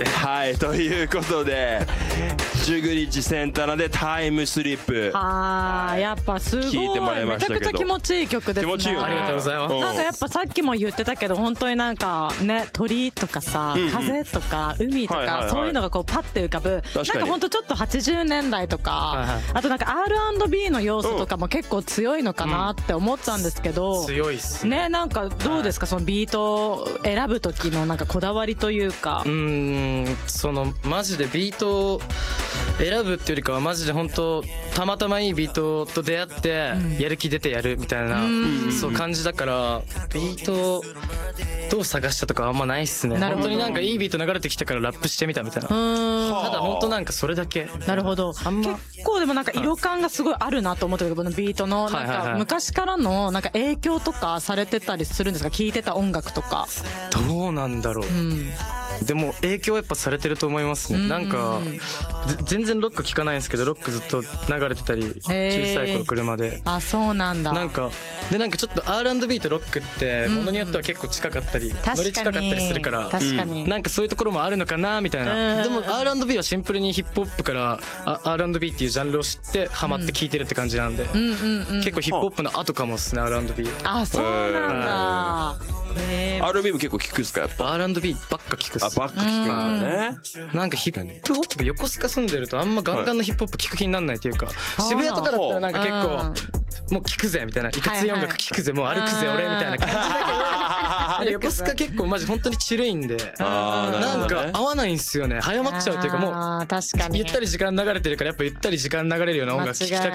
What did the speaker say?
け。 はい、ということでジュグリッチセンタナでタイムスリップやっぱすごい聞いてもらいましたけど、 めちゃくちゃ気持ちいい曲ですね。 気持ちいいよね。 ありがとうございます。 なんかやっぱさっきも言ってたけど本当になんかね鳥とかさ、風とか海とか、そういうのがこうパッて浮かぶ、なんか本当ちょっと80年代とか、あとなんか R&B の要素とかも結構強いのかなって思ったんですけど、 強いっすね。なんかどうですか、そのビートを選ぶ時のなんかこだわりというか。 そのマジでビートを選ぶっていうよりかはマジで本当たまたまいいビートと出会ってやる気出てやるみたいな、そう感じだからビートをどう探したとかあんまないっすね。本当になんかいいビート流れてきたからラップしてみたみたいな。ただ本当なんかそれだけ。 なるほど。結構でもなんか色感がすごいあるなと思ったけど、このビートのなんか昔からのなんか影響とかされてたりするんですか、聴いてた音楽とか。 どうなんだろう、でも影響やっぱされてると思いますね。なんか全然ロック聴かないんですけどロックずっと流れてたり小さい頃車で。 あ、そうなんだ。 なんかちょっと R&B とロックってものによっては結構近かったりノリ近かったりするから、 確かになんかそういうところもあるのかなみたいな。でも R&B はシンプルにヒップホップから R&B っていうジャンルを知ってハマって聴いてるって感じなんで、結構ヒップホップの後かもっすね R&B。 あ、そうなんだ。 R&B も結構聞くっすか。やっぱ R&B ばっか聞くっす。 ばっか聞くんだね。 なんかヒップホップ横須賀住んでるとあんまガンガンのヒップホップ聞く気になんないというか、渋谷とかだったらなんか結構もう聞くぜみたいな、いかつい音楽聞くぜ、もう歩くぜ俺みたいな感じだけど、横須賀結構マジ本当にチルいんで、なんか合わないんすよね。早まっちゃうというか、もう確かにゆったり時間流れてるからやっぱゆったり時間流れるような音楽聴きたく